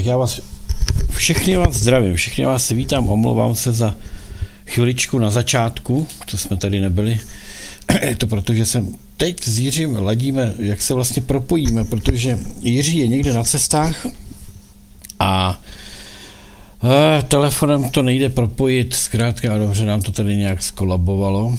Tak já vás všechny zdravím, všechny vás vítám, omlouvám se za chviličku na začátku, co jsme tady nebyli. Je to proto, že jsem teď s Jiřím ladíme, jak se vlastně propojíme, protože Jiří je někde na cestách a telefonem to nejde propojit, zkrátka a dobře nám to tady nějak skolabovalo.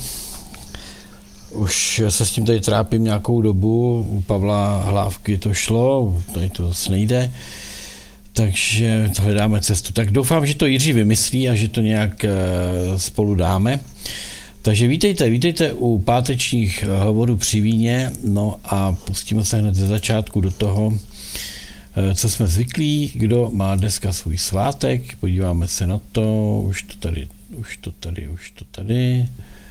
Už se s tím tady trápím nějakou dobu, u Pavla Hlávky to šlo, tady to zase nejde, takže hledáme cestu. Tak doufám, že to Jiří vymyslí a že to nějak spolu dáme. Takže vítejte u pátečních hovorů při víně, no a pustíme se hned ze začátku do toho, co jsme zvyklí, kdo má dneska svůj svátek, podíváme se na to, už to tady.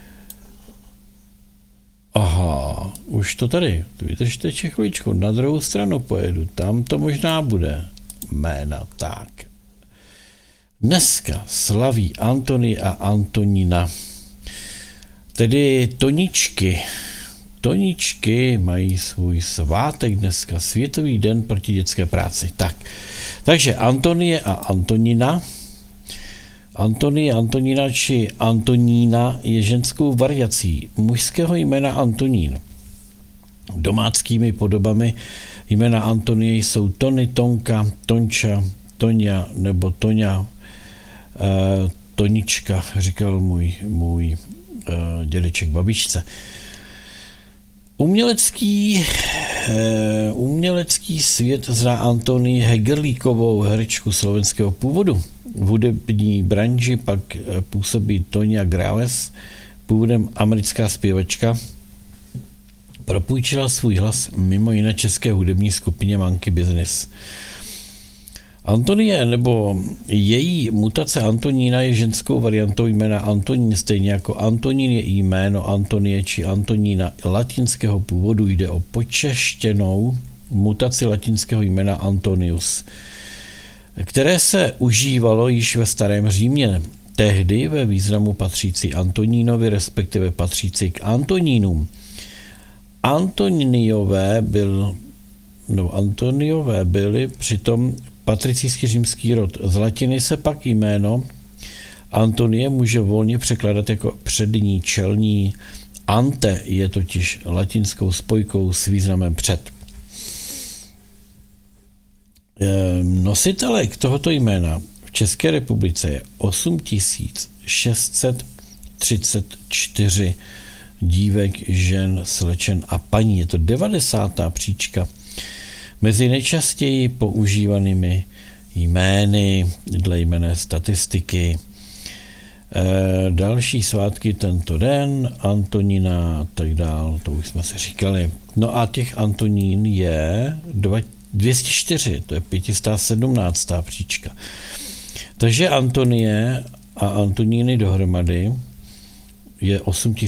Aha, už to tady, vydržte chviličku, na druhou stranu pojedu, tam to možná bude jména, tak. Dneska slaví Antony a Antonína, tedy Toničky mají svůj svátek dneska, Světový den proti dětské práci. Takže Antonie a Antonína. Antonie, Antonína či Antonína je ženskou variací mužského jména Antonín. Domáckými podobami jména Antonie jsou Tony, Tonka, Tonča, Toňa nebo Toňa, Tonička, říkal můj dědeček babičce. Umělecký svět zná Antonii Hegerlíkovou, herečku slovenského původu. V hudební branži pak působí Tonia Graves, původem americká zpěvačka. Propůjčila svůj hlas mimo jiné české hudební skupině Monkey Business. Antonie nebo její mutace Antonína je ženskou variantou jména Antonín, stejně jako Antonín je jméno Antonie či Antonína latinského původu. Jde o počeštěnou mutaci latinského jména Antonius, které se užívalo již ve starém Římě, tehdy ve významu patřící Antonínovi, respektive patřící k Antonínům. Antoniové byli přitom patricijský římský rod. Z latiny se pak jméno Antonie může volně překládat jako přední, čelní. Ante je totiž latinskou spojkou s významem před. Nositelek tohoto jména v České republice je 8634 dívek, žen, slečen a paní. Je to 90. příčka mezi nejčastěji používanými jmény dle jmenné statistiky. Další svátky tento den, Antonína a tak dál, to už jsme si říkali. No a těch Antonín je 204, to je 517. příčka. Takže Antonie a Antoníny dohromady je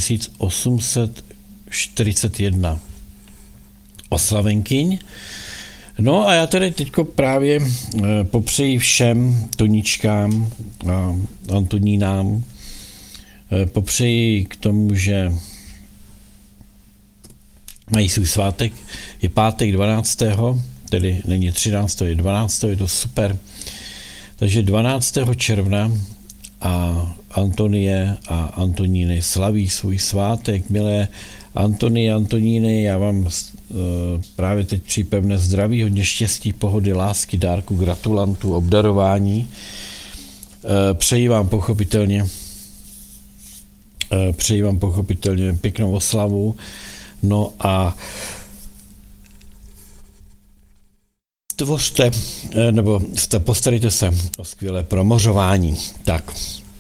8841 oslavenkyň. No a já tady teďko právě popřeji všem Toničkám a Antonínám, popřeji k tomu, že mají svůj svátek, je pátek 12. tedy není 13. je 12. je to super. Takže 12. června a Antonie a Antoníny slaví svůj svátek. Milé Antonie, Antoníny, já vám právě teď přeji pevné zdraví, hodně štěstí, pohody, lásky, dárku, gratulantů, obdarování. Přeji vám pochopitelně pěknou oslavu. No a tvořte, nebo postarejte se o skvělé promořování. Tak,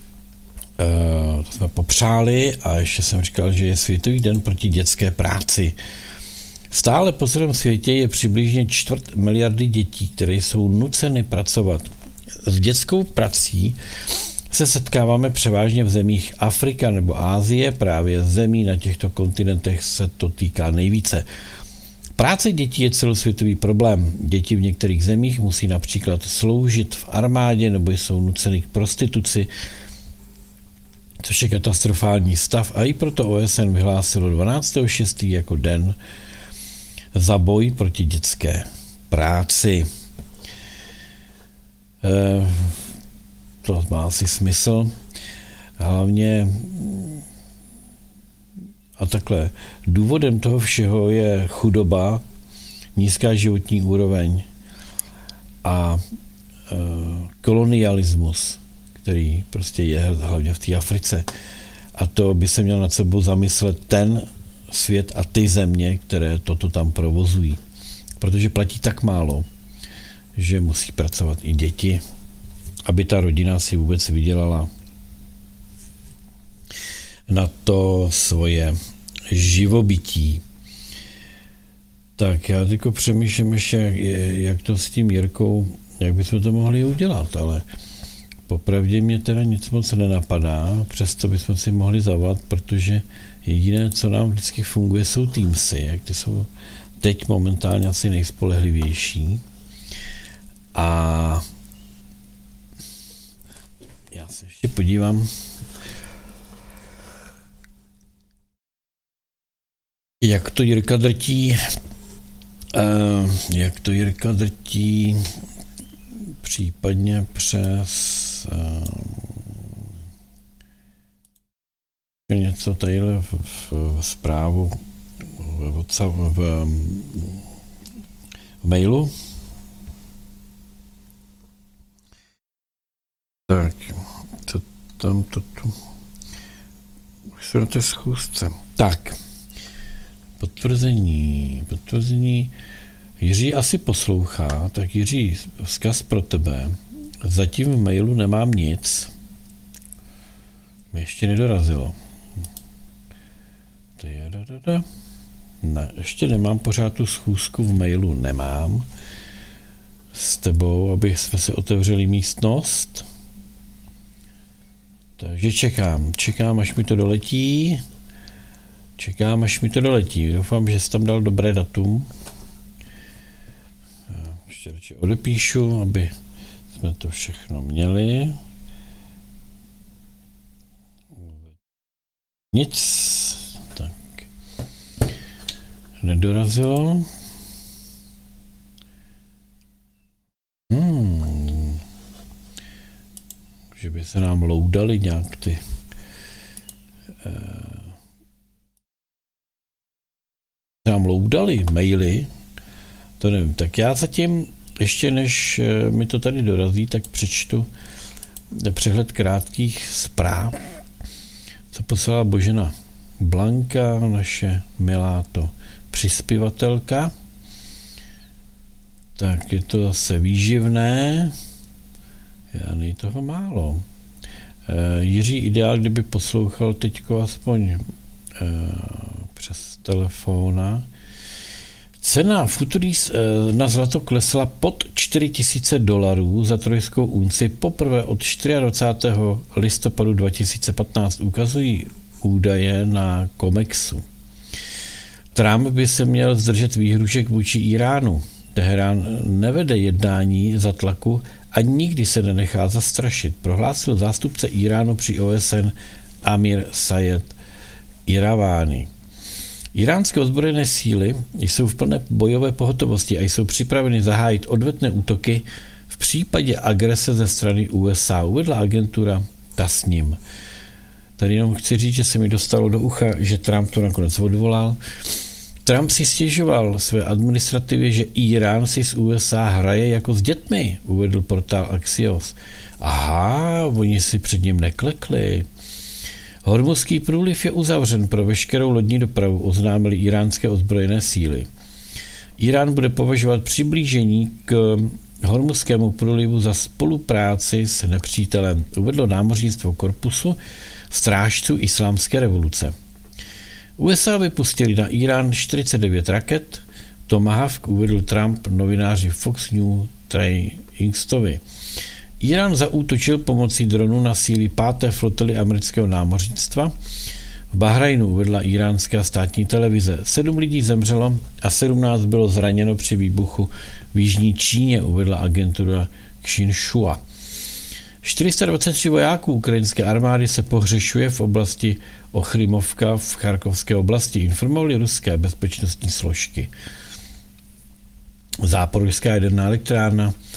to jsme popřáli a ještě jsem říkal, že je Světový den proti dětské práci. Stále po celém světě je přibližně 250 miliardy dětí, které jsou nuceny pracovat. S dětskou prací se setkáváme převážně v zemích Afrika nebo Asie, právě zemí na těchto kontinentech se to týká nejvíce. Práce dětí je celosvětový problém. Děti v některých zemích musí například sloužit v armádě nebo jsou nuceny k prostituci, což je katastrofální stav, a i proto OSN vyhlásilo 12.6. jako den za boj proti dětské práci. To má asi smysl. Hlavně a takhle. Důvodem toho všeho je chudoba, nízká životní úroveň a kolonialismus, který prostě je hlavně v té Africe. A to by se měl nad sebou zamyslet ten svět a ty země, které toto tam provozují. Protože platí tak málo, že musí pracovat i děti, aby ta rodina si vůbec vydělala na to svoje živobytí. Tak já teďko přemýšlím ještě, jak to s tím Jirkou, jak bychom to mohli udělat, ale popravdě mě teda nic moc nenapadá, přesto bychom si mohli zavolat, protože jediné, co nám vždycky funguje, jsou Teamsy, jak ty jsou teď momentálně asi nejspolehlivější. A já se ještě podívám, jak to Jirka drtí, případně přes něco tadyhle v zprávu v mailu. Tak, to tam to tu. Už jsou na té schůzce. Tak, potvrzení. Jiří asi poslouchá, tak Jiří, vzkaz pro tebe. Zatím v mailu nemám nic. Mě ještě nedorazilo. Ne, ještě nemám pořád tu schůzku v mailu, nemám. S tebou, aby jsme si otevřeli místnost. Takže čekám, až mi to doletí. Doufám, že jsi tam dal dobré datum. Ještě radši odepíšu, aby jsme to všechno měli. Nic. Tak. Nedorazilo. Že by se nám loudaly nějak ty maily, to nevím. Tak já zatím, ještě než mi to tady dorazí, tak přečtu přehled krátkých zpráv, co poslala Božena Blanka, naše milá to přispěvatelka. Tak je to zase výživné. Já nej toho málo. Jiří ideál, kdyby poslouchal teďko aspoň přes telefona. Cena futuris na zlato klesla pod $4,000 za trojskou unci poprvé od 24. listopadu 2015, ukazují údaje na COMEXu. Trump by se měl zdržet výhrušek vůči Iránu. Teherán nevede jednání za tlaku a nikdy se nenechá zastrašit, prohlásil zástupce Iránu při OSN Amir Sayed Iravani. Iránské ozbrojené síly jsou v plné bojové pohotovosti a jsou připraveny zahájit odvetné útoky v případě agrese ze strany USA, uvedla agentura Tasnim. Tady jenom chci říct, že se mi dostalo do ucha, že Trump to nakonec odvolal. Trump si stěžoval své administrativě, že Irán si z USA hraje jako s dětmi, uvedl portál Axios. Aha, oni si před ním neklekli. Hormuzský průliv je uzavřen pro veškerou lodní dopravu, oznámili iránské ozbrojené síly. Irán bude považovat přiblížení k Hormuzskému průlivu za spolupráci s nepřítelem, uvedlo námořnictvo korpusu strážců islámské revoluce. USA vypustili na Irán 49 raket, Tomahawk, uvedl Trump novináři Fox News Trey Inkstovi. Irán zaútočil pomocí dronů na síly 5. flotily amerického námořnictva. V Bahrajnu uvedla iránská státní televize. 7 lidí zemřelo a 17 bylo zraněno při výbuchu v jižní Číně, uvedla agentura Xinhua. 423 vojáků ukrajinské armády se pohřešuje v oblasti Ochrymovka v Charkovské oblasti, informovali ruské bezpečnostní složky. Záporožská jaderná elektrárna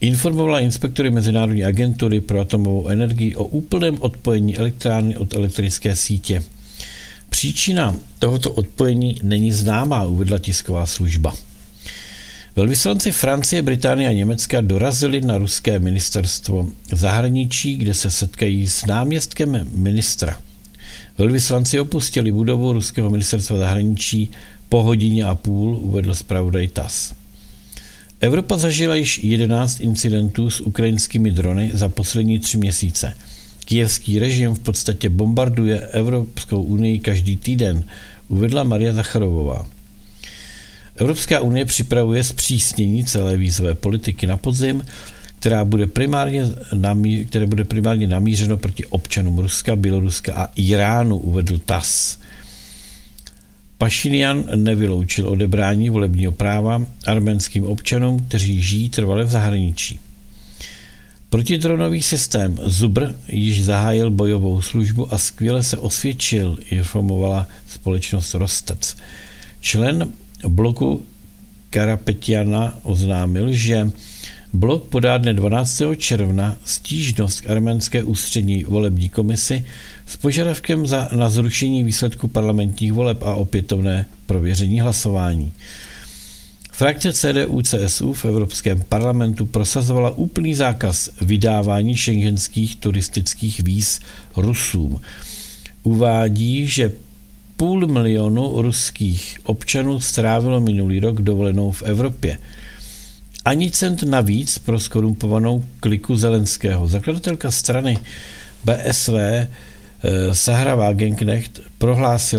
informovala inspektory Mezinárodní agentury pro atomovou energii o úplném odpojení elektrárny od elektrické sítě. Příčina tohoto odpojení není známá, uvedla tisková služba. Velvyslanci Francie, Británie a Německa dorazili na ruské ministerstvo zahraničí, kde se setkají s náměstkem ministra. Velvyslanci opustili budovu ruského ministerstva zahraničí po hodině a půl, uvedl zpravodaj TASS. Evropa zažila již 11 incidentů s ukrajinskými drony za poslední 3 měsíce. Kyjevský režim v podstatě bombarduje Evropskou unii každý týden, uvedla Maria Zacharovová. Evropská unie připravuje zpřísnění celé vízové politiky na podzim, které bude primárně namířeno proti občanům Ruska, Běloruska a Iránu, uvedl TASS. Pašinjan nevyloučil odebrání volebního práva arménským občanům, kteří žijí trvale v zahraničí. Protidronový systém Zubr již zahájil bojovou službu a skvěle se osvědčil, informovala společnost Rostec. Člen bloku Karapetjana oznámil, že blok podá dne 12. června stížnost k arménské ústřední volební komisi s požadavkem na zrušení výsledku parlamentních voleb a opětovné prověření hlasování. Frakce CDU-CSU v Evropském parlamentu prosazovala úplný zákaz vydávání schengenských turistických víz Rusům. Uvádí, že 500 000 ruských občanů strávilo minulý rok dovolenou v Evropě. Ani cent navíc pro skorumpovanou kliku Zelenského. Zakladatelka strany BSV Sahra Wagenknecht prohlásila,